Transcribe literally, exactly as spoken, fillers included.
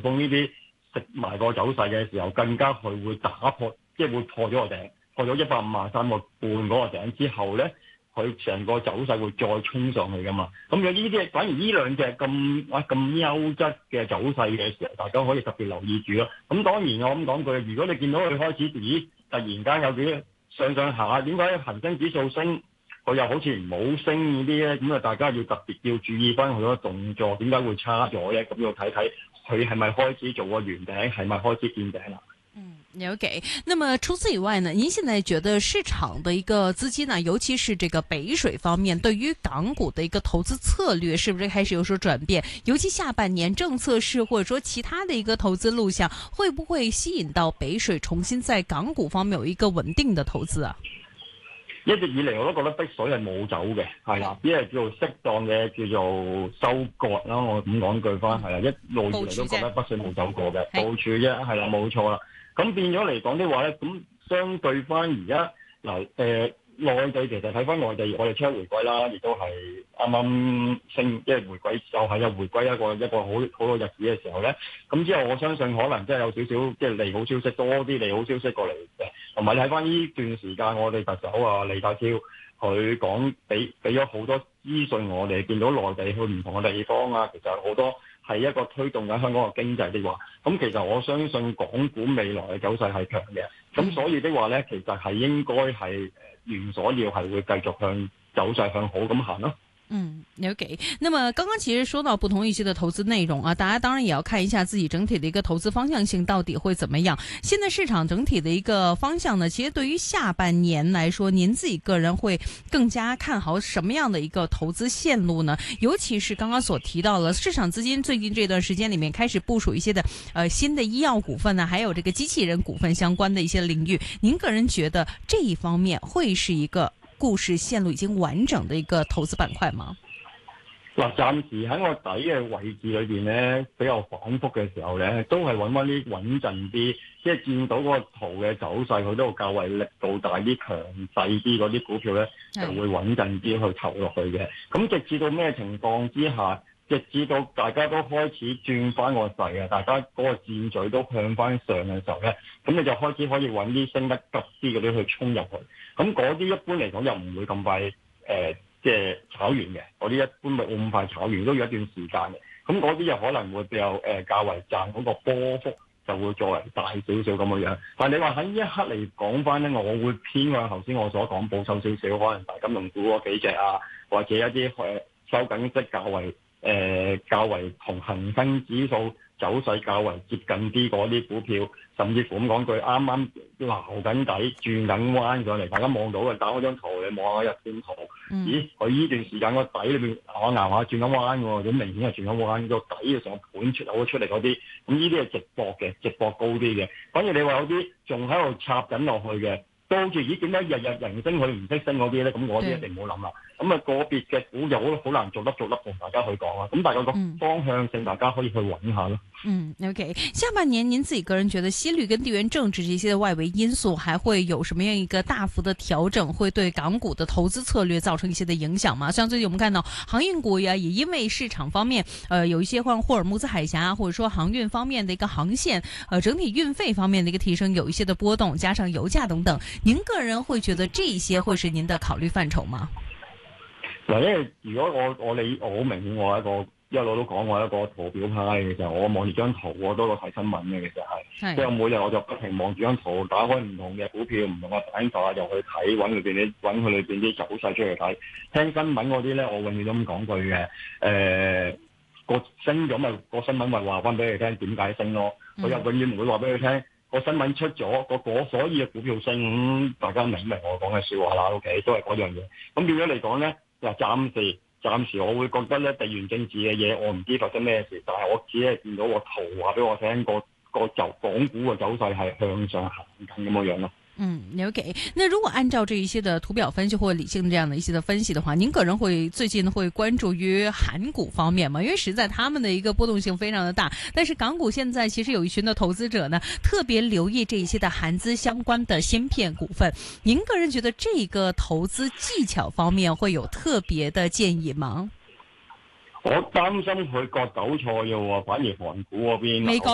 豐呢啲食埋個走勢嘅時候，更加佢會打破，即係會破咗個頂，破咗一百五十三個半嗰個頂之後咧，佢成個走勢會再衝上去噶嘛。咁有呢啲，反而呢兩隻咁啊咁優質嘅走勢嘅時候，大家可以特別留意住咯。咁當然我咁講句，如果你見到佢開始咦突然間有啲上上下，點解恒生指數升？佢又好似唔好升呢啲咧，咁啊大家要特別要注意翻佢個動作，點解會差咗咧？咁要睇睇佢係咪開始做個圓頂，係咪開始見頂啦？ 嗯，OK。那麼除此以外呢，您現在覺得市場的一個資金呢，尤其是這個北水方面，對於港股的一個投資策略，是不是開始有所轉變？尤其下半年政策市或者說其他的一個投資路向，會不會吸引到北水重新在港股方面有一個穩定的投資啊？ 一直以嚟我都覺得北水係冇走嘅，係啦，只係叫做適當嘅叫做收割啦。我咁講句翻係啦，一路以嚟都覺得北水冇走過嘅部署啫，係啦，冇錯啦。咁變咗嚟講的話咧，咁相對翻而家嗱誒內地其實睇翻內地，我哋出回歸啦，亦都係啱啱升，即係回歸就係有回歸一個一個好好多日子嘅時候咧。咁之後我相信可能真係有少少即係利好消息，多啲利好消息過嚟嘅。同埋你睇翻呢段時間，我哋特首啊李家超佢講俾俾咗好多資訊，我哋見到內地去唔同嘅地方啊，其實好多係一個推動緊香港嘅經濟的話，咁其實我相信港股未來嘅走勢係強嘅。咁所以的話咧，其實係應該係原所料係會繼續向走勢向好咁行咯。 嗯 ，OK。那麼剛剛其實說到不同一些的投資內容啊，大家當然也要看一下自己整體的一個投資方向性到底會怎麼樣。現在市場整體的一個方向呢，其實對於下半年來說，您自己個人會更加看好什麼樣的一個投資線路呢？尤其是剛剛所提到了市場資金最近這段時間裏面開始部署一些的呃新的醫藥股份呢，還有這個機器人股份相關的一些領域，您個人覺得這一方面會是一個故事線路已經完整的一個投資板塊嗎？ 嗱，暫時喺個底嘅位置裏邊咧，比較反覆嘅時候咧，都係揾翻啲穩陣啲，即係見到個圖嘅走勢，佢都較為力度大啲、強勢啲嗰啲股票咧，就會穩陣啲去投落去嘅。咁直至到咩情況之下，直至到大家都開始轉翻個勢啊，大家嗰個箭嘴都向翻上嘅時候咧，咁你就開始可以揾啲升得急啲嗰啲去衝入去。咁嗰啲一般嚟講又唔會咁快誒。呃即係炒完嘅，嗰啲一般咪冇咁快炒完，都要一段時間嘅。咁嗰啲又可能會比較誒、呃、較為賺嗰個波幅就會作為大少少咁嘅樣。但係你話喺呢一刻嚟講翻咧，我會偏向頭先我所講保守少少，可能大金融股嗰幾隻啊，或者一啲誒收緊息較為誒、呃、較為同恒生指數走勢較為接近啲嗰啲股票，甚至乎咁講句，啱啱撈緊底轉緊彎上嚟，大家望到嘅，打開張圖你望下日線圖，嗯、咦佢呢段時間個底裏邊咬下咬下轉緊彎喎，咁明顯係轉緊彎，個底嘅成個盤出咗出嚟嗰啲，咁呢啲係直播嘅，直播高啲嘅。反而你話有啲仲喺度插緊落去嘅，都好似咦點解日日人升佢唔識升嗰啲咧？咁嗰啲一定唔好諗啦。咁啊個別嘅股又好好難做得做得同大家去講啊。咁大概個方向性大家可以去揾下咯。 嗯 ，OK。下半年您自己個人覺得息率跟地緣政治這些的外圍因素，還會有什麼樣一個大幅的調整，會對港股的投資策略造成一些的影響嗎？像最近我們看到航運股呀，也因為市場方面，呃，有一些像霍爾木茲海峽或者說航運方面的一個航線，呃，整體運費方面的一個提升有一些的波動，加上油價等等，您個人會覺得這一些會是您的考慮範疇嗎？ 嗱，因為如果我我你我好明顯，我係一個一路都講我係一個圖表派嘅，就我望住張圖，我多過睇新聞嘅，其實係，即係每日我就不停望住張圖，打開唔同嘅股票、唔同嘅板塊，又去睇，揾裏邊啲揾佢裏邊啲走勢出嚟睇。聽新聞嗰啲咧，我永遠都咁講句嘅，誒、呃、個升咗咪個新聞咪話翻俾你聽點解升咯，佢又永遠唔會話俾你聽。個新聞出咗個個所以嘅股票升，咁大家明唔明我講嘅説話啦 ？OK， 都係嗰樣嘢。咁變咗嚟講咧，就暫時暫時我會覺得咧，地緣政治嘅嘢我唔知發生咩事，但係我只係見到個圖話俾我聽，個個就港股嘅走勢係向上行緊咁嘅樣咯。 嗯 ，OK。那如果按照這一些的圖表分析或理性這樣的一些的分析的話，您個人會最近會關注於韓股方面嗎？因為實在他們的一個波動性非常的大，但是港股現在其實有一群的投資者呢，特別留意這一些的韓資相關的芯片股份。您個人覺得這個投資技巧方面會有特別的建議嗎？ 我擔心佢割韭菜嘅喎，反而韓股嗰邊。